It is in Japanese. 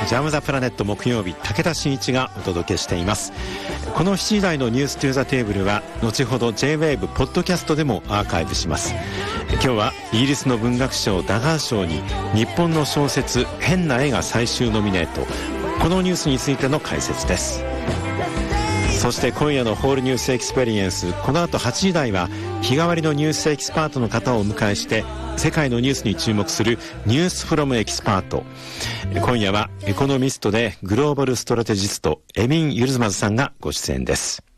ジャム・ザ・プラネット木曜日、武田真一がお届けしています。この7時台のニューストゥーザテーブルは後ほど J-WAVE ポッドキャストでもアーカイブします。今日はイギリスの文学賞ダガー賞に日本の小説変な絵が最終ノミネート。このニュースについての解説です。そして今夜のホールニュースエキスペリエンス、この後8時台は日替わりのニュースエキスパートの方をお迎えして世界のニュースに注目するニュースフロムエキスパート。今夜はエコノミストでグローバルストラテジストエミン・ユルズマズさんがご出演です。